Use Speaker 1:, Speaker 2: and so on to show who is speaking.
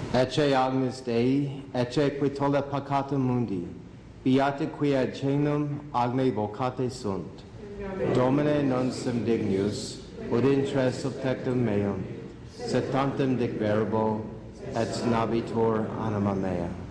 Speaker 1: Ecce agnus Dei, ecce qui tolle peccata mundi, beata qui ad cenum agne vocate sunt. Domine non sum dignus, ut intres subtectum meum, sed tantum dic verbo, et navitur anima mea.